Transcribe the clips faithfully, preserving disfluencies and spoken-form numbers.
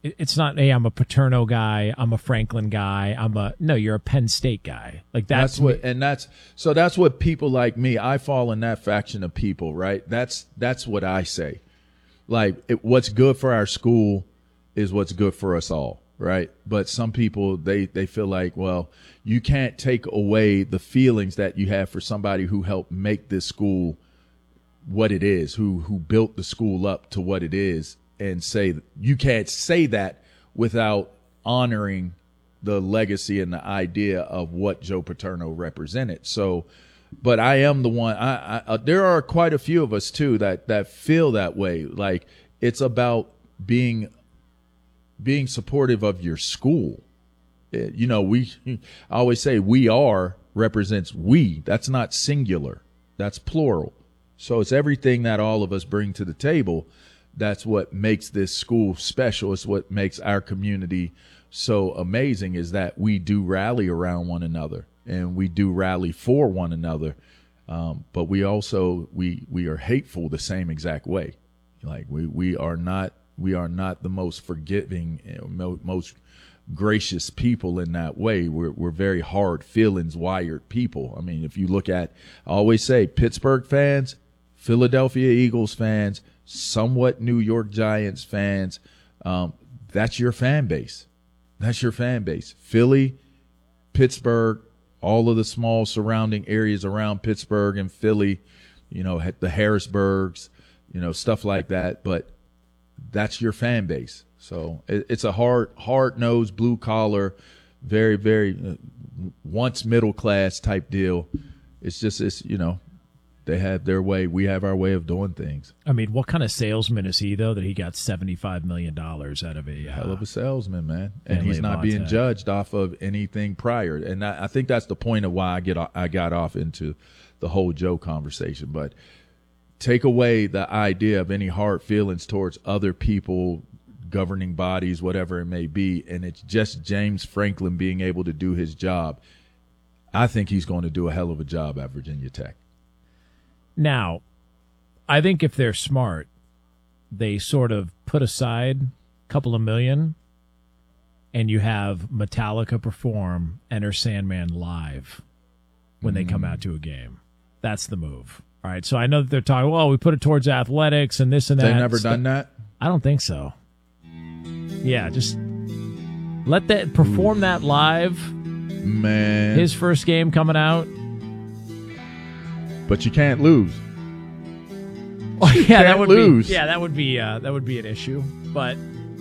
it's not, hey, I'm a Paterno guy, I'm a Franklin guy, I'm a no, you're a Penn State guy. Like that's, that's what, and that's so that's what people like me. I fall in that faction of people, right? That's that's what I say. Like, it, what's good for our school is what's good for us all, right? But some people they they feel like, well, you can't take away the feelings that you have for somebody who helped make this school what it is, who who built the school up to what it is. And say you can't say that without honoring the legacy and the idea of what Joe Paterno represented. So, but I am the one. I, I uh, there are quite a few of us too that that feel that way. Like, it's about being being supportive of your school. It, you know, we I always say we are represents we. That's not singular. That's plural. So it's everything that all of us bring to the table. That's what makes this school special. It's what makes our community so amazing, is that we do rally around one another and we do rally for one another. Um, but we also, we, we are hateful the same exact way. Like we, we are not, we are not the most forgiving, you know, most gracious people in that way. We're, we're very hard feelings wired people. I mean, if you look at, I always say Pittsburgh fans, Philadelphia Eagles fans, somewhat New York Giants fans, um, that's your fan base. That's your fan base. Philly, Pittsburgh, all of the small surrounding areas around Pittsburgh and Philly, you know, the Harrisburgs, you know, stuff like that. But that's your fan base. So it, it's a hard, hard-nosed, blue-collar, very, very uh, once middle-class type deal. It's just, it's, you know, they have their way. We have our way of doing things. I mean, what kind of salesman is he, though, that he got seventy-five million dollars out of a uh, hell of a salesman, man? And he's not being judged off of anything prior. And I, I think that's the point of why I get I got off into the whole Joe conversation. But take away the idea of any hard feelings towards other people, governing bodies, whatever it may be, and it's just James Franklin being able to do his job. I think he's going to do a hell of a job at Virginia Tech. Now, I think if they're smart, they sort of put aside a couple of million and you have Metallica perform Enter Sandman live when mm. they come out to a game. That's the move. All right, so I know that they're talking, well, we put it towards athletics and this and that. They've never done that? I don't think so. Yeah, just let that perform that live. Man. His first game coming out. But you can't lose. Oh, yeah, can't that would lose. be yeah, that would be uh, that would be an issue. But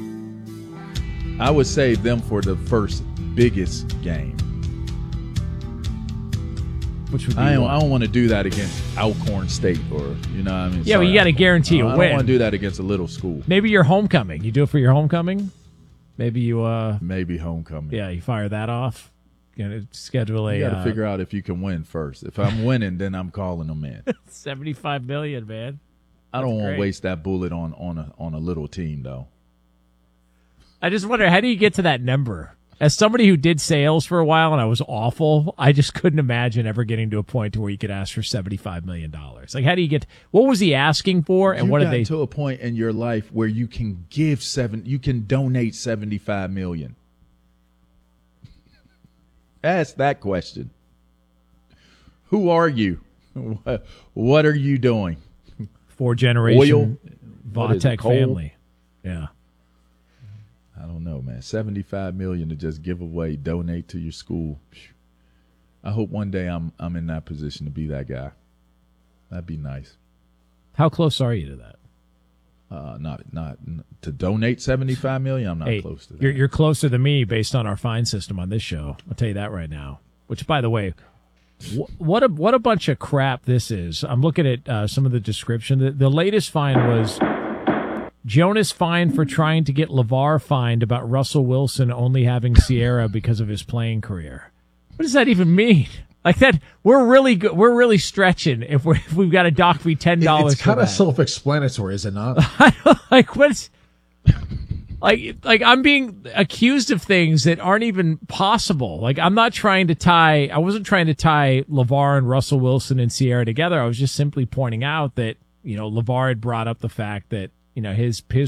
I would save them for the first biggest game. Which would be I don't, I don't want to do that against Alcorn State or you know what I mean. Yeah, Sorry, but you got to guarantee a I win. I don't want to do that against a little school. Maybe your homecoming. You do it for your homecoming. Maybe you uh maybe homecoming. Yeah, you fire that off. You know, schedule a. You got to uh, figure out if you can win first. If I'm winning, then I'm calling them in. Seventy-five million, man. I don't want great. to waste that bullet on on a on a little team though. I just wonder, how do you get to that number? As somebody who did sales for a while and I was awful, I just couldn't imagine ever getting to a point to where you could ask for seventy-five million dollars. Like, how do you get? What was he asking for, and you what got did they? To a point in your life where you can give seven, you can donate seventy-five million. Ask that question. Who are you? What are you doing? Four generation Oil? Vautech family. Yeah. I don't know, man. seventy-five million to just give away, donate to your school. I hope one day I'm I'm in that position to be that guy. That'd be nice. How close are you to that? Uh, not not to donate seventy-five million. I'm not hey, close to that. You're, you're closer than me based on our fine system on this show. I'll tell you that right now. Which, by the way, wh- what a what a bunch of crap this is. I'm looking at uh, some of the description. The, the latest fine was Jonas fined for trying to get LeVar fined about Russell Wilson only having Sierra because of his playing career. What does that even mean? Like that, we're really good. We're really stretching if we're if we've got to dock me ten dollars. It's kind of self-explanatory, is it not? I don't, like what's like like I'm being accused of things that aren't even possible. Like I'm not trying to tie. I wasn't trying to tie LeVar and Russell Wilson and Sierra together. I was just simply pointing out that you know LeVar had brought up the fact that you know his his